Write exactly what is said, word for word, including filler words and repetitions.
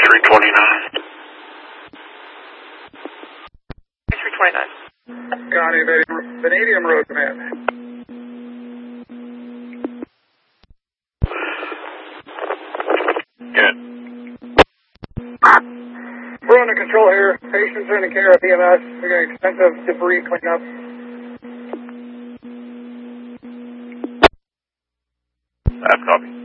three twenty-nine. three twenty-nine. Connie, Vanadium Road Command. Good. We're under control here. Patients are in the care of E M S. We're getting extensive debris cleanup. That's copy.